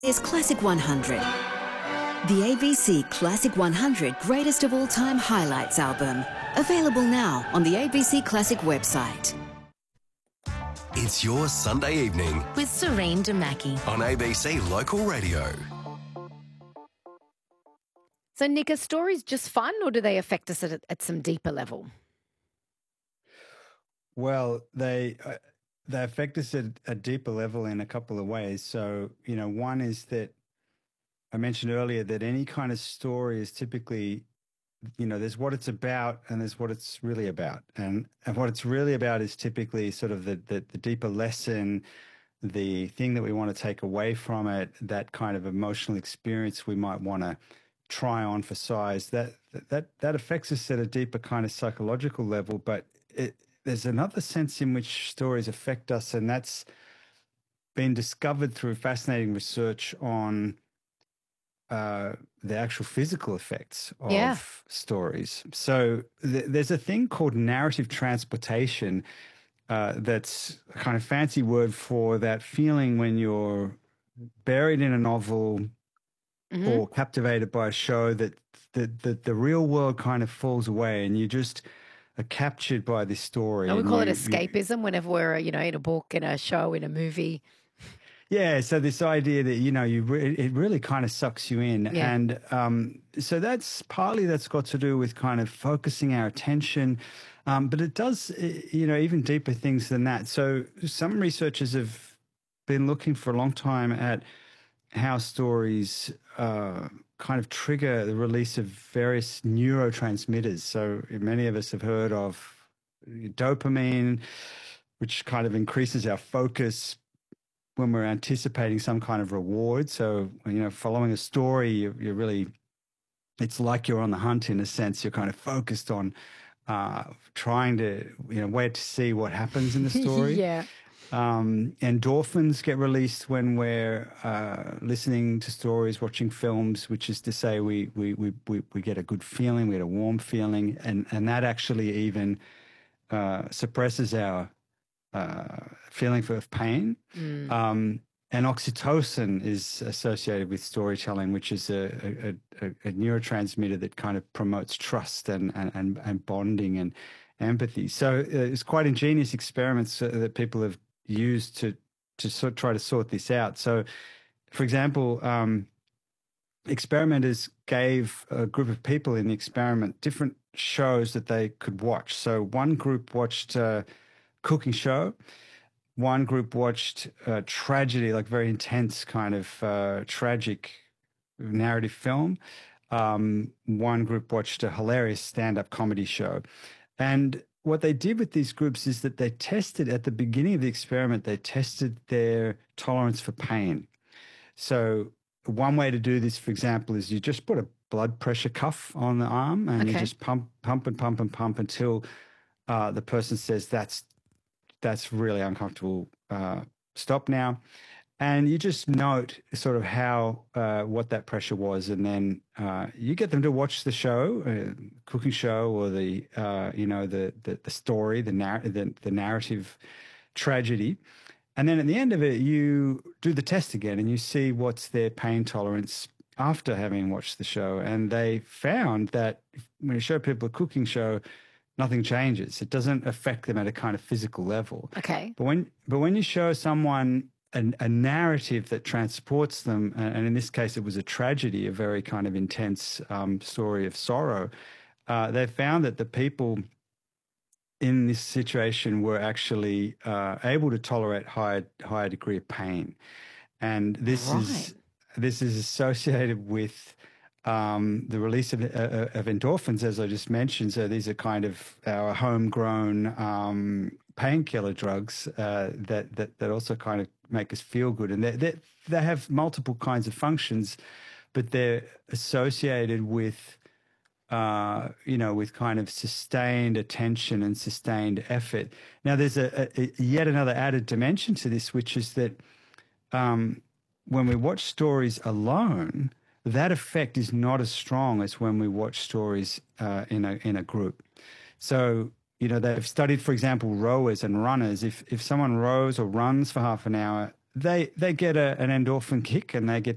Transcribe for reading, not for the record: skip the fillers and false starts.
is Classic 100, the ABC Classic 100 Greatest of All Time Highlights album. Available now on the ABC Classic website. It's your Sunday evening with Serene Demaki on ABC Local Radio. So, Nick, are stories just fun, or do they affect us at some deeper level? Well, they affect us at a deeper level in a couple of ways. So, one is that I mentioned earlier that any kind of story is typically, there's what it's about and there's what it's really about. And what it's really about is typically sort of the deeper lesson, the thing that we want to take away from it, that kind of emotional experience we might want to try on for size. That affects us at a deeper kind of psychological level, but there's another sense in which stories affect us, and that's been discovered through fascinating research on the actual physical effects of stories. So there's a thing called narrative transportation that's a kind of fancy word for that feeling when you're buried in a novel or captivated by a show that the real world kind of falls away and you just are captured by this story. And we call it escapism whenever we're, in a book, in a show, in a movie. Yeah, so this idea that, it really kind of sucks you in. Yeah. And so that's got to do with kind of focusing our attention. But it does, even deeper things than that. So some researchers have been looking for a long time at how stories kind of trigger the release of various neurotransmitters. So many of us have heard of dopamine, which kind of increases our focus when we're anticipating some kind of reward. So, following a story, you're really, it's like you're on the hunt in a sense. You're kind of focused on trying to, wait to see what happens in the story. Yeah. Endorphins get released when we're listening to stories, watching films, which is to say we get a good feeling, we get a warm feeling, and that actually even suppresses our feeling of pain. And oxytocin is associated with storytelling, which is a neurotransmitter that kind of promotes trust and bonding and empathy. So it's quite ingenious experiments that people have used to try to sort this out. So, for example, experimenters gave a group of people in the experiment different shows that they could watch. So one group watched a cooking show. One group watched tragedy, like very intense kind of tragic narrative film. One group watched a hilarious stand-up comedy show. And what they did with these groups is that they tested, at the beginning of the experiment, they tested their tolerance for pain. So one way to do this, for example, is you just put a blood pressure cuff on the arm and you just pump and pump and pump until the person says, that's really uncomfortable, stop now. And you just note sort of how, what that pressure was. And then you get them to watch the show, cooking show, or the story, the narrative tragedy. And then at the end of it, you do the test again and you see what's their pain tolerance after having watched the show. And they found that when you show people a cooking show, nothing changes. It doesn't affect them at a kind of physical level. Okay. But when you show someone a narrative that transports them, and in this case it was a tragedy, a very kind of intense story of sorrow, they found that the people in this situation were actually able to tolerate higher degree of pain. And this is associated with the release of endorphins, as I just mentioned. So these are kind of our homegrown painkiller drugs that also kind of make us feel good. And they have multiple kinds of functions, but they're associated with, with kind of sustained attention and sustained effort. Now, there's yet another added dimension to this, which is that when we watch stories alone, that effect is not as strong as when we watch stories in a group. So, they've studied, for example, rowers and runners. If someone rows or runs for half an hour, they get an endorphin kick and they get